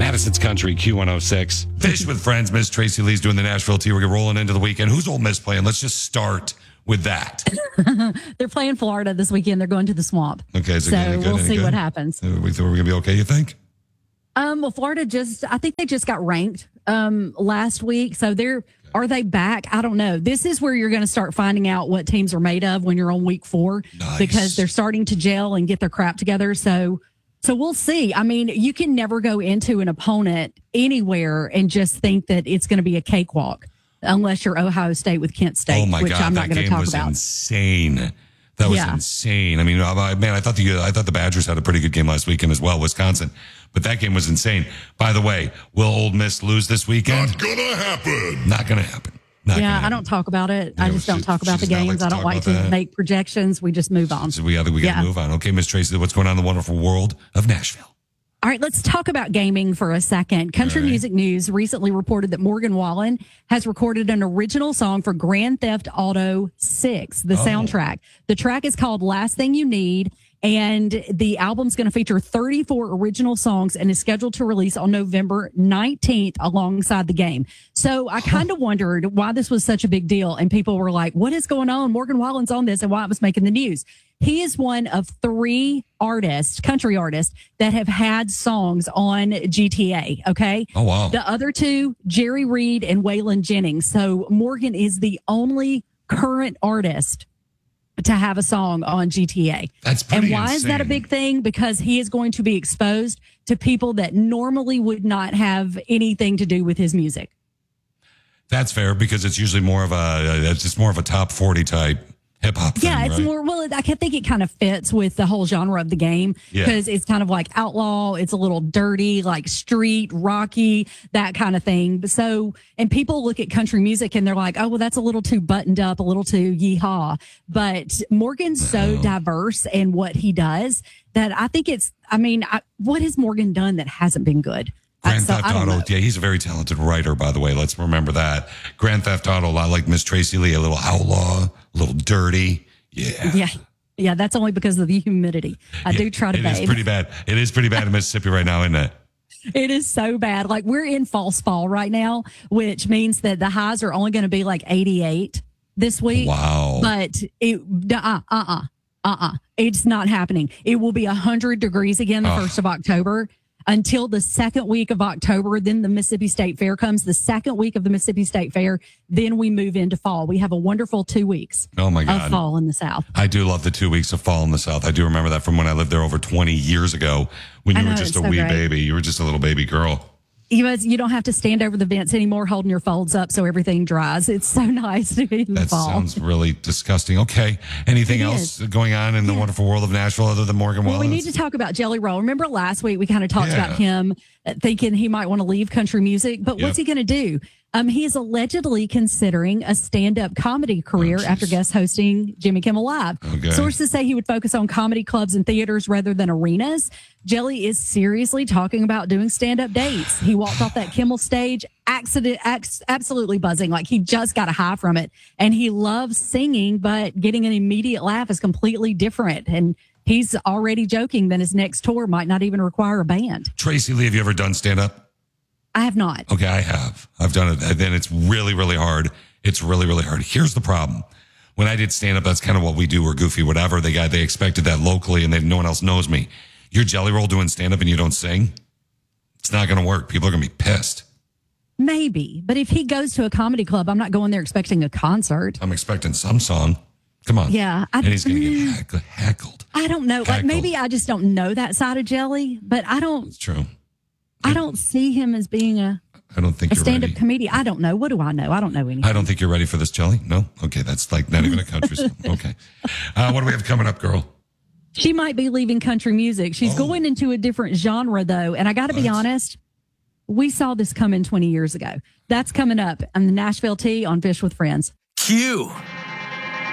Madison's Country, Q106. Fish with Friends. Miss Tracy Lee's doing the Nashville Tea. We're rolling into the weekend. Who's Ole Miss playing? Let's just start with that. They're playing Florida this weekend. They're going to the Swamp. Okay, so we'll see what happens. We thought we were going to be okay, you think? Well, Florida I think they just got ranked last week. So are they back? I don't know. This is where you're going to start finding out what teams are made of when you're on week 4 because they're starting to gel and get their crap together. So we'll see. I mean, you can never go into an opponent anywhere and just think that it's going to be a cakewalk unless you're Ohio State with Kent State, which I'm not going to talk about. Insane. That was insane. I mean, man, I thought the Badgers had a pretty good game last weekend as well, Wisconsin. But that game was insane. By the way, will Ole Miss lose this weekend? Not gonna happen. Not gonna happen. I don't talk about it. I just don't talk about the games. I don't like to make projections. We just move on. So we got to move on. Okay, Miss Tracy, what's going on in the wonderful world of Nashville? All right, let's talk about gaming for a second. Country Music News recently reported that Morgan Wallen has recorded an original song for Grand Theft Auto 6, the soundtrack. The track is called Last Thing You Need, and the album's going to feature 34 original songs and is scheduled to release on November 19th alongside the game. So I kind of wondered why this was such a big deal, and people were like, what is going on? Morgan Wallen's on this, and why it was making the news. He is one of 3 country artists, that have had songs on GTA, okay? Oh, wow. The other 2, Jerry Reed and Waylon Jennings. So Morgan is the only current artist to have a song on GTA. That's pretty And why insane. is that a big thing? Because he is going to be exposed to people that normally would not have anything to do with his music. That's fair because it's usually more of a top 40 type hip hop thing, Yeah, it's right? more, well, I think it kind of fits with the whole genre of the game because it's kind of like outlaw. It's a little dirty, like street, rocky, that kind of thing. So, and people look at country music and they're like, oh, well, that's a little too buttoned up, a little too yeehaw. But Morgan's so diverse in what he does that I think what has Morgan done that hasn't been good? Grand Theft Auto. Yeah, he's a very talented writer, by the way. Let's remember that. Grand Theft Auto, a lot like Miss Tracy Lee, a little outlaw, a little dirty. Yeah. Yeah, that's only because of the humidity. I do try to bathe. It is pretty bad. It is pretty bad in Mississippi right now, isn't it? It is so bad. Like we're in false fall right now, which means that the highs are only going to be like 88 this week. Wow. But it's not happening. It will be 100 degrees again the 1st of October. Until the second week of October, then the Mississippi State Fair comes. The second week of the Mississippi State Fair, then we move into fall. We have a wonderful 2 weeks of fall in the South. I do love the 2 weeks of fall in the South. I do remember that from when I lived there over 20 years ago when you were just a wee baby. You were just a little baby girl. You don't have to stand over the vents anymore holding your folds up so everything dries. It's so nice to be in the fall. That sounds really disgusting. Okay. Anything else going on in the wonderful world of Nashville other than Morgan Wallen? We need to talk about Jelly Roll. Remember last week we kind of talked about him thinking he might want to leave country music, but what's he going to do? He is allegedly considering a stand-up comedy career after guest hosting Jimmy Kimmel Live. Okay. Sources say he would focus on comedy clubs and theaters rather than arenas. Jelly is seriously talking about doing stand-up dates. He walked off that Kimmel stage, absolutely buzzing, like he just got a high from it. And he loves singing, but getting an immediate laugh is completely different. And he's already joking that his next tour might not even require a band. Tracy Lee, have you ever done stand-up? I have not. Okay, I have. I've done it, and it's really, really hard. It's really, really hard. Here's the problem. When I did stand-up, that's kind of what we do. We're goofy, whatever. They expected that locally, and no one else knows me. You're Jelly Roll doing stand-up and you don't sing? It's not going to work. People are going to be pissed. Maybe. But if he goes to a comedy club, I'm not going there expecting a concert. I'm expecting some song. Come on. Yeah. And he's going to get heckled. I don't know. Like maybe I just don't know that side of Jelly, but I don't. It's true. I don't see him as being a stand-up comedian. I don't know. What do I know? I don't know anything. I don't think you're ready for this, Jelly. No? Okay, that's like not even a country song. Okay. What do we have coming up, girl? She might be leaving country music. She's going into a different genre, though. And I got to be honest, we saw this coming 20 years ago. That's coming up on the Nashville Tea on Fish with Friends. Q.